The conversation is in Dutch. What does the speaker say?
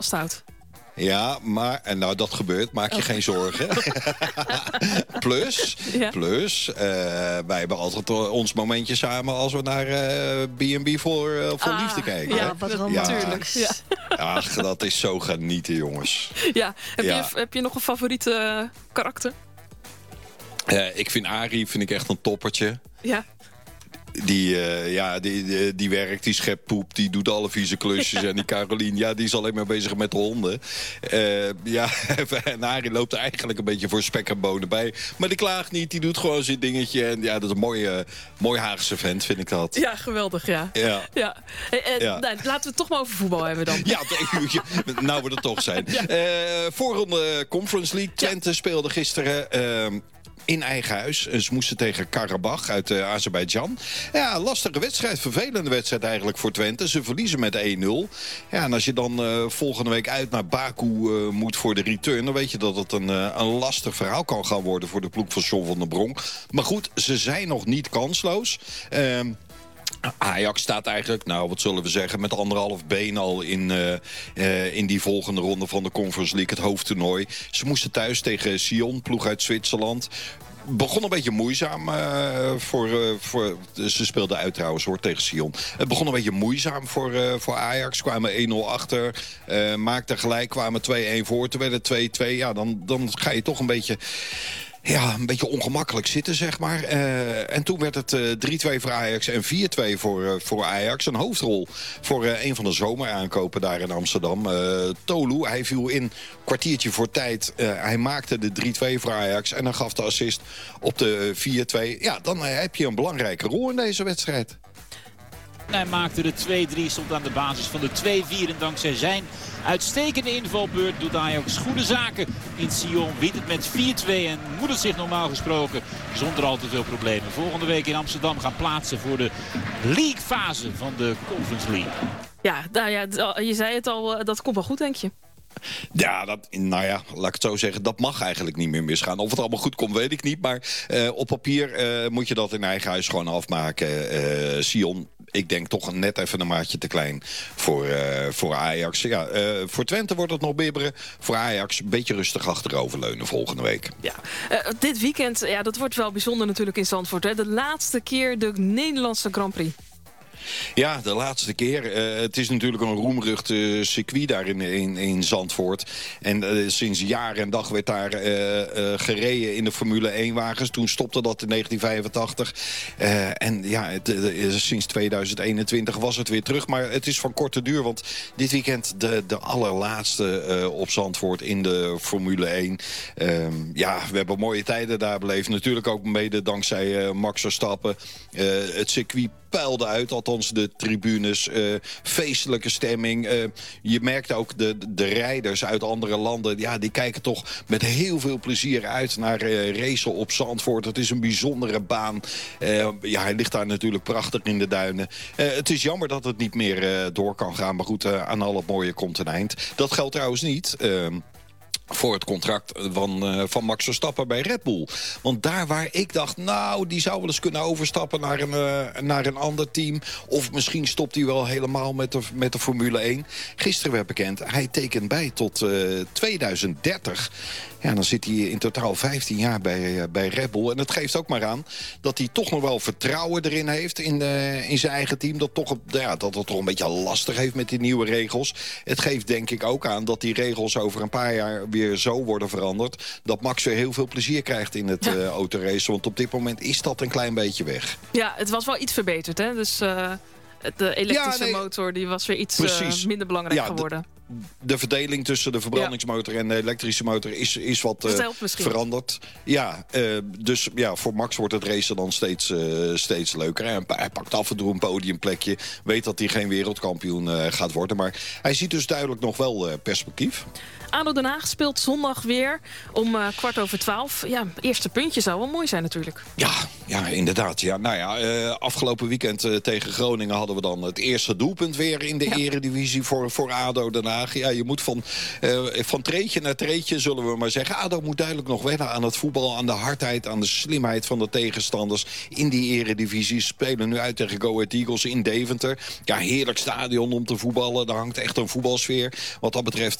vasthoudt. Ja, maar en nou dat gebeurt, maak je geen zorgen. Plus, wij hebben altijd ons momentje samen als we naar B&B voor liefde kijken. Ja, wat natuurlijk. Ja. Ach, dat is zo genieten, jongens. Ja, heb je nog een favoriete karakter? Ik vind Arie echt een toppertje. Ja. Die werkt, die schept poep, die doet alle vieze klusjes. En die Carolien, die is alleen maar bezig met de honden. En Arie loopt er eigenlijk een beetje voor spek en bonen bij. Maar die klaagt niet, die doet gewoon zijn dingetje. En ja, dat is een mooi Haagse vent, vind ik dat. Ja, geweldig, ja. Nou, laten we het toch maar over voetbal hebben dan. Ja, nou we er toch zijn. Voorronde Conference League. Twente speelde gisteren... in eigen huis. Ze moesten tegen Karabach uit Azerbeidzjan. Ja, lastige wedstrijd. Vervelende wedstrijd eigenlijk voor Twente. Ze verliezen met 1-0. Ja, en als je dan volgende week uit naar Baku moet voor de return... dan weet je dat het een lastig verhaal kan gaan worden... voor de ploeg van John van der Bronk. Maar goed, ze zijn nog niet kansloos. Ajax staat eigenlijk, wat zullen we zeggen... met 1,5 been al in die volgende ronde van de Conference League, het hoofdtoernooi. Ze moesten thuis tegen Sion, ploeg uit Zwitserland. Begon een beetje moeizaam ze speelden uit trouwens tegen Sion. Het begon een beetje moeizaam voor Ajax. Kwamen 1-0 achter, maakten gelijk, kwamen 2-1 voor. Toen werd het 2-2. Ja, dan ga je toch een beetje ongemakkelijk zitten, zeg maar. En toen werd het 3-2 voor Ajax en 4-2 voor Ajax. Een hoofdrol voor een van de zomeraankopen daar in Amsterdam. Tolu, hij viel in kwartiertje voor tijd. Hij maakte de 3-2 voor Ajax en dan gaf de assist op de 4-2. Ja, dan heb je een belangrijke rol in deze wedstrijd. Hij maakte de 2-3, stond aan de basis van de 2-4. En dankzij zijn uitstekende invalbeurt doet Ajax goede zaken in Sion. Wint het met 4-2 en moet het zich normaal gesproken zonder al te veel problemen volgende week in Amsterdam gaan plaatsen voor de league-fase van de Conference League. Ja, je zei het al, dat komt wel goed, denk je. Ja, laat ik het zo zeggen, dat mag eigenlijk niet meer misgaan. Of het allemaal goed komt, weet ik niet. Maar op papier moet je dat in eigen huis gewoon afmaken. Sion, ik denk toch net even een maatje te klein voor Ajax. Ja, voor Twente wordt het nog bibberen. Voor Ajax een beetje rustig achteroverleunen volgende week. Ja, dit weekend, dat wordt wel bijzonder natuurlijk in Zandvoort. Hè? De laatste keer de Nederlandse Grand Prix. Ja, de laatste keer. Het is natuurlijk een roemrucht circuit daar in Zandvoort. En sinds jaar en dag werd daar gereden in de Formule 1-wagens. Toen stopte dat in 1985. Sinds 2021 was het weer terug. Maar het is van korte duur, want dit weekend de allerlaatste op Zandvoort in de Formule 1. We hebben mooie tijden daar beleefd. Natuurlijk ook mede dankzij Max Verstappen. Het circuit peilde uit, althans de tribunes, feestelijke stemming. Je merkt ook de rijders uit andere landen, die kijken toch met heel veel plezier uit naar racen op Zandvoort. Het is een bijzondere baan. Hij ligt daar natuurlijk prachtig in de duinen. Het is jammer dat het niet meer door kan gaan, maar goed, aan al het mooie komt een eind. Dat geldt trouwens niet voor het contract van Max Verstappen bij Red Bull. Want daar waar ik dacht, die zou wel eens kunnen overstappen naar een ander team. Of misschien stopt hij wel helemaal met de Formule 1. Gisteren werd bekend, hij tekent bij tot 2030. Ja, dan zit hij in totaal 15 jaar bij Red Bull. En het geeft ook maar aan dat hij toch nog wel vertrouwen erin heeft in zijn eigen team. Dat het toch een beetje lastig heeft met die nieuwe regels. Het geeft denk ik ook aan dat die regels over een paar jaar weer zo worden veranderd. Dat Max weer heel veel plezier krijgt in het autoracen. Want op dit moment is dat een klein beetje weg. Ja, het was wel iets verbeterd, hè? Dus de elektrische motor die was weer iets minder belangrijk geworden. De verdeling tussen de verbrandingsmotor en de elektrische motor is wat veranderd. Ja, dus voor Max wordt het racen dan steeds leuker. Hij pakt af en toe een podiumplekje. Weet dat hij geen wereldkampioen gaat worden. Maar hij ziet dus duidelijk nog wel perspectief. ADO Den Haag speelt zondag weer om 11:15. Ja, eerste puntje zou wel mooi zijn natuurlijk. Ja, inderdaad. Ja, afgelopen weekend tegen Groningen hadden we dan het eerste doelpunt weer in de eredivisie voor ADO Den Haag. Ja, je moet van treetje naar treetje, zullen we maar zeggen. ADO moet duidelijk nog wennen aan het voetbal, aan de hardheid, aan de slimheid van de tegenstanders in die eredivisie. Spelen nu uit tegen Go Ahead Eagles in Deventer. Ja, heerlijk stadion om te voetballen. Daar hangt echt een voetbalsfeer. Wat dat betreft